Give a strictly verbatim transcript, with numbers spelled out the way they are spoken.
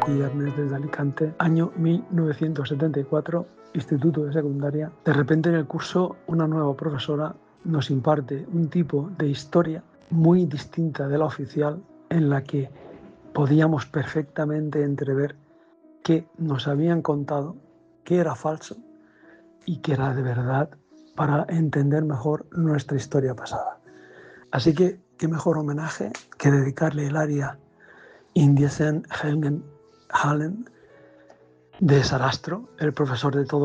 viernes desde Alicante, año mil novecientos setenta y cuatro, instituto de secundaria. De repente en el curso una nueva profesora nos imparte un tipo de historia muy distinta de la oficial, en la que podíamos perfectamente entrever qué nos habían contado, qué era falso y qué era de verdad, para entender mejor nuestra historia pasada. Así que qué mejor homenaje que dedicarle el aria Indiesen Helgen Hallen de Sarastro, el profesor de todo